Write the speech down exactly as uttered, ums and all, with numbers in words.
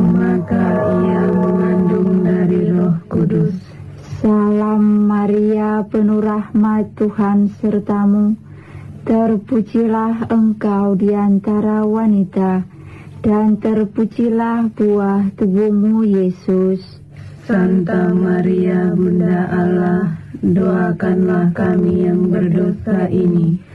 maka ia mengandung dari Roh Kudus. Salam Maria, penuh rahmat, Tuhan sertamu. Terpujilah engkau di antara wanita, dan terpujilah buah tubuhmu, Yesus. Santa Maria, Bunda Allah, doakanlah kami yang berdosa ini,